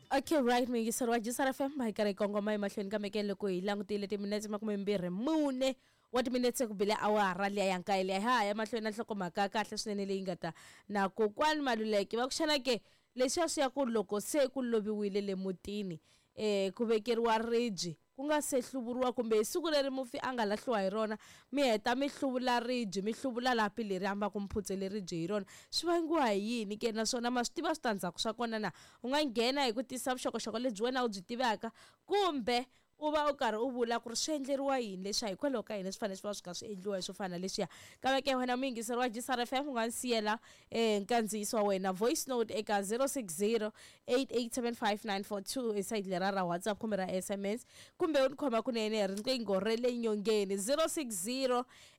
Okay, right, mingisarwa Jisara FM mahikare kongoma emahlweni ka mekele ko hi langutile timinetse makumembirhi mune wa timinetse ku bile awara liya ya nkayile ha mahlweni na nhlokomhaka kahle swinene leyi nga ta na kokwani Maluleke va ku xana ke leswi swi ya ku loko se ku loviwile le mutini ku vekeriwa ribye ku nga se hluvuriwa kumbe siku leri mufi a nga lahliwa hi rona mi heta mi hluvula ribye mi hluvula lapi leri hamba ku mpfutse leri ribye hi rona swi vangiwa hi yini ke naswona ma swi tiva switandzhaku swa kona na u nga nghena hi ku tisa vuxokoxoko lebyi wena u byi tivaka kumbe u va u karhi u vula ku ri swi endleriwa yini leswi hikwalaho ka yini swi fanele swi va swi kha swi endliwa swo fana leswiya kambe ke wena muyingiseri wa Jisara FM u nga siyela nkandziyiso wa wena voice note eka 060 8875942 esayiti lera ra WhatsApp kumbe ra SMS kumbe u ni khoma kunene hi riqingho ra le nyongeni 060